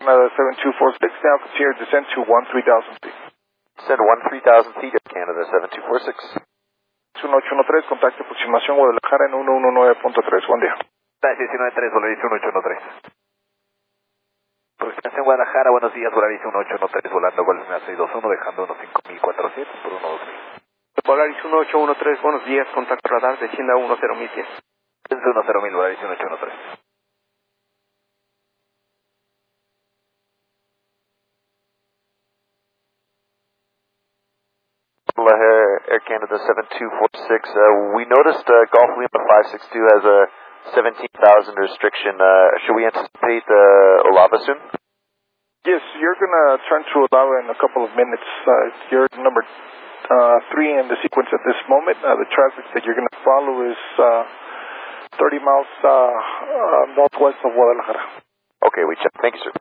Canada 7246, now continue descent to 13,000 feet. Descend 13,000 feet, Air Canada 7246. 1813, contacto aproximación Guadalajara en 119.3, buen día. Gracias, 193, Volaris 1813. Aproximación Guadalajara, buenos días, Volaris 1813, volando Golf 621, dejando unos 5,400 por 12000. Volaris 1813, buenos días, contacto radar, descienda 10,000 pies. Desde 10,000, Volaris 1813. Air Canada 7246. We noticed Golf Lima 562 has a 17,000 restriction. Should we anticipate Olava soon? Yes, you're going to turn to Olava in a couple of minutes. You're number 3 in the sequence at this moment. The traffic that you're going to follow is 30 miles northwest of Guadalajara. Okay, we check. Thank you, sir.